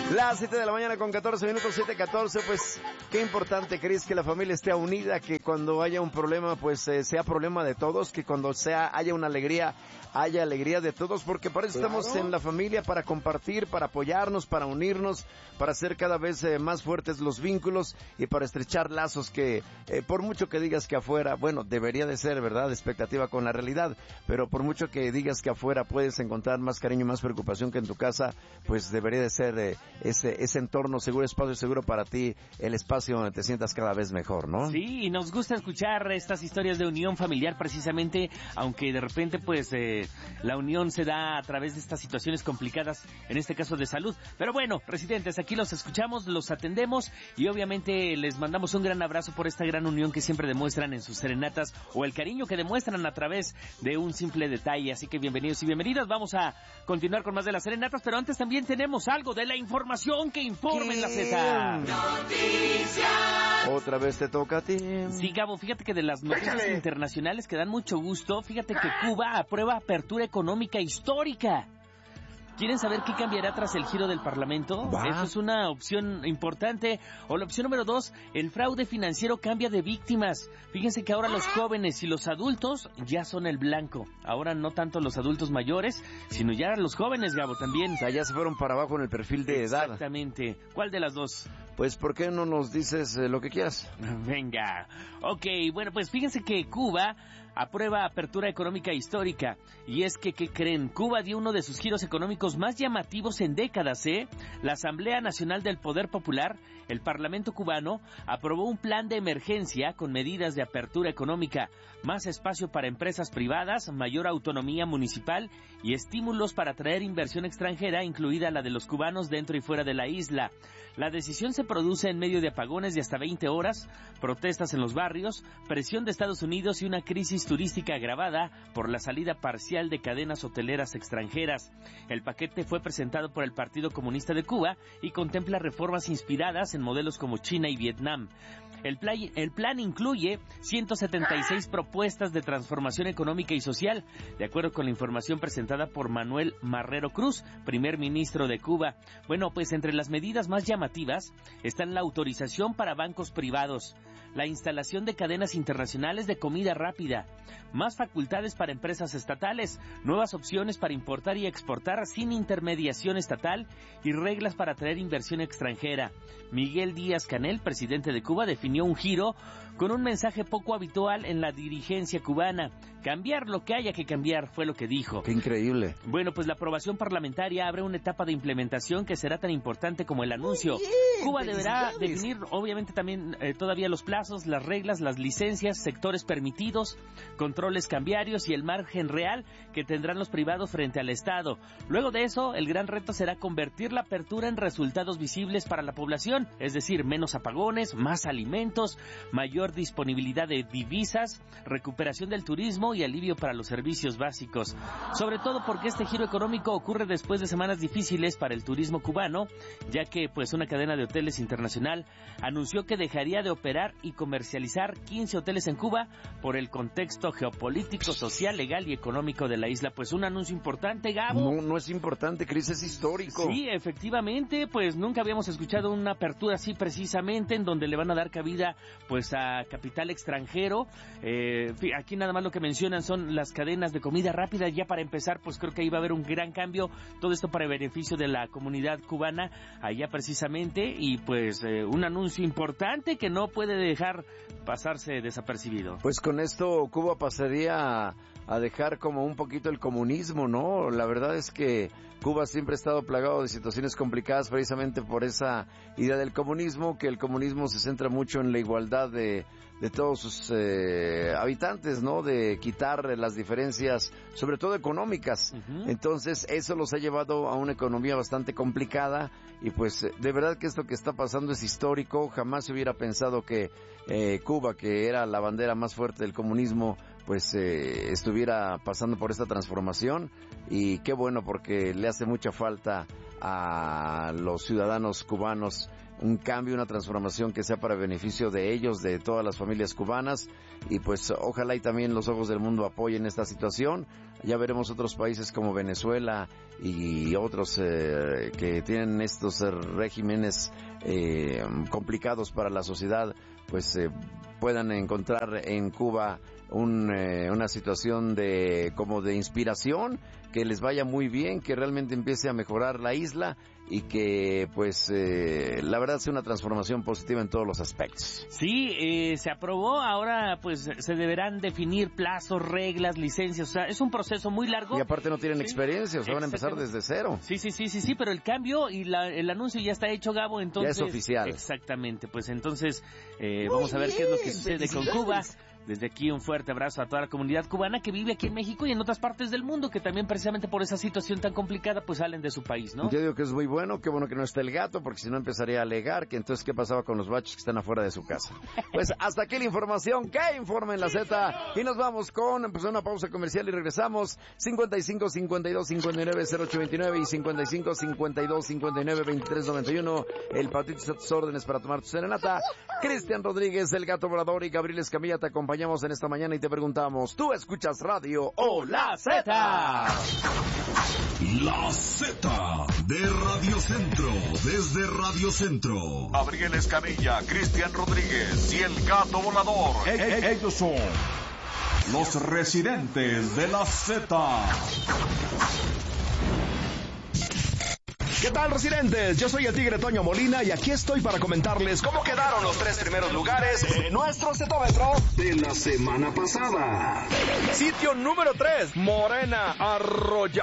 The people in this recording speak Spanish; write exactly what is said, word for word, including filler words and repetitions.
Las siete de la mañana con catorce minutos, siete catorce, pues qué importante, Cris, que la familia esté unida, que cuando haya un problema, pues eh, sea problema de todos, que cuando sea haya una alegría, haya alegría de todos, porque para eso Claro. estamos en la familia, para compartir, para apoyarnos, para unirnos, para hacer cada vez eh, más fuertes los vínculos y para estrechar lazos que, eh, por mucho que digas que afuera, bueno, debería de ser, ¿verdad?, expectativa con la realidad, pero por mucho que digas que afuera puedes encontrar más cariño y más preocupación que en tu casa, pues debería de ser eh, ese ese entorno seguro, espacio seguro para ti, el espacio donde te sientas cada vez mejor, ¿no? Sí, y nos gusta escuchar estas historias de unión familiar precisamente, aunque de repente pues eh, la unión se da a través de estas situaciones complicadas, en este caso de salud. Pero bueno, residentes, aquí los escuchamos, los atendemos y obviamente les mandamos un gran abrazo por esta gran unión que siempre demuestran en sus serenatas o el cariño que demuestran a través de un simple detalle. Así que bienvenidos y bienvenidas. Vamos a continuar con más de las serenatas, pero antes también tenemos algo de la información que informa en la Z. Noticias. Otra vez te toca a ti. Sí, Gabo, fíjate que de las noticias Déjale. internacionales que dan mucho gusto, fíjate que Cuba aprueba apertura económica histórica. ¿Quieren saber qué cambiará tras el giro del Parlamento? Va. Eso es una opción importante. O la opción número dos, el fraude financiero cambia de víctimas. Fíjense que ahora los jóvenes y los adultos ya son el blanco. Ahora no tanto los adultos mayores, sino ya los jóvenes, Gabo, también. O sea, ya se fueron para abajo en el perfil de edad. Exactamente. ¿Cuál de las dos? Pues, ¿por qué no nos dices eh, lo que quieras? Venga. Ok, bueno, pues fíjense que Cuba aprueba apertura económica histórica. Y es que, ¿qué creen? Cuba dio uno de sus giros económicos más llamativos en décadas, ¿eh? La Asamblea Nacional del Poder Popular, el Parlamento cubano, aprobó un plan de emergencia con medidas de apertura económica, más espacio para empresas privadas, mayor autonomía municipal y estímulos para atraer inversión extranjera, incluida la de los cubanos dentro y fuera de la isla. La decisión se produce en medio de apagones de hasta veinte horas, protestas en los barrios, presión de Estados Unidos y una crisis turística agravada por la salida parcial de cadenas hoteleras extranjeras. El paquete fue presentado por el Partido Comunista de Cuba y contempla reformas inspiradas en modelos como China y Vietnam. El plan, el plan incluye ciento setenta y seis propuestas de transformación económica y social, de acuerdo con la información presentada por Manuel Marrero Cruz, primer ministro de Cuba. Bueno, pues entre las medidas más llamativas están la autorización para bancos privados, la instalación de cadenas internacionales de comida rápida, más facultades para empresas estatales, nuevas opciones para importar y exportar sin intermediación estatal y reglas para atraer inversión extranjera. Miguel Díaz-Canel, presidente de Cuba, definió un giro con un mensaje poco habitual en la dirigencia cubana. Cambiar lo que haya que cambiar, fue lo que dijo. ¡Qué increíble! Bueno, pues la aprobación parlamentaria abre una etapa de implementación que será tan importante como el anuncio. Cuba deberá definir, obviamente, también eh, todavía los plazos, las reglas, las licencias, sectores permitidos, controles cambiarios y el margen real que tendrán los privados frente al Estado. Luego de eso, el gran reto será convertir la apertura en resultados visibles para la población, es decir, menos apagones, más alimentos, mayor disponibilidad de divisas, recuperación del turismo y alivio para los servicios básicos. Sobre todo porque este giro económico ocurre después de semanas difíciles para el turismo cubano, ya que pues una cadena de hoteles internacional anunció que dejaría de operar y comercializar quince hoteles en Cuba por el contexto geopolítico, social, legal y económico de la isla. Pues un anuncio importante, Gabo. No, no es importante, Cris, es histórico. Sí, efectivamente, pues nunca habíamos escuchado una apertura así precisamente, en donde le van a dar cabida pues a capital extranjero. Eh, aquí nada más lo que mencionan son las cadenas de comida rápida. Ya para empezar, pues creo que ahí va a haber un gran cambio, todo esto para el beneficio de la comunidad cubana allá precisamente, y pues eh, un anuncio importante que no puede dejar pasarse desapercibido. Pues con esto Cuba pasaría a, a dejar como un poquito el comunismo, ¿no? La verdad es que Cuba siempre ha estado plagado de situaciones complicadas precisamente por esa idea del comunismo, que el comunismo se centra mucho en la igualdad de, de todos sus eh, habitantes, ¿no? De quitar las diferencias, sobre todo económicas. Uh-huh. Entonces eso los ha llevado a una economía bastante complicada y pues de verdad que esto que está pasando es histórico. Jamás se hubiera pensado que eh, Cuba, que era la bandera más fuerte del comunismo, pues eh, estuviera pasando por esta transformación, y qué bueno porque le hace mucha falta a los ciudadanos cubanos un cambio, una transformación que sea para beneficio de ellos, de todas las familias cubanas, y pues ojalá y también los ojos del mundo apoyen esta situación. Ya veremos otros países como Venezuela y otros eh, que tienen estos eh, regímenes eh, complicados para la sociedad, pues eh, puedan encontrar en Cuba un, eh, una situación de como de inspiración, que les vaya muy bien, que realmente empiece a mejorar la isla y que pues eh, la verdad sea una transformación positiva en todos los aspectos. Sí, eh, se aprobó, ahora pues se deberán definir plazos, reglas, licencias, o sea, es un proceso muy largo. Y aparte no tienen sí, experiencia, o sea, van a empezar desde cero. Sí, sí, sí, sí, sí, pero el cambio y la, el anuncio ya está hecho, Gabo, entonces... Ya es oficial. Exactamente, pues entonces eh, vamos a ver qué es lo que sucede con Cuba. Desde aquí un fuerte abrazo a toda la comunidad cubana que vive aquí en México y en otras partes del mundo, que también precisamente por esa situación tan complicada pues salen de su país, ¿no? Yo digo que es muy bueno, qué bueno que no esté el gato, porque si no empezaría a alegar que entonces qué pasaba con los baches que están afuera de su casa. Pues hasta aquí la información, que informe en la Z, y nos vamos con pues, una pausa comercial y regresamos. Cincuenta y cinco, cincuenta y dos, cincuenta y nueve, cero ocho veintinueve y cincuenta y cinco, cincuenta y dos, cincuenta y nueve, veintitrés noventa y uno. El patito está a tus órdenes para tomar tu serenata. Cristian Rodríguez, el Gato Volador, y Gabriel Escamilla te acompañamos en esta mañana y te preguntamos, ¿tú escuchas radio o la Z? La Z de Radio Centro, desde Radio Centro. Gabriel Escamilla, Cristian Rodríguez y el Gato Volador. E- e- ellos son los residentes de la Z. ¿Qué tal, residentes? Yo soy el Tigre Toño Molina y aquí estoy para comentarles cómo quedaron los tres primeros lugares de nuestro zetómetro de la semana pasada. Sitio número tres, Morena Arroyo.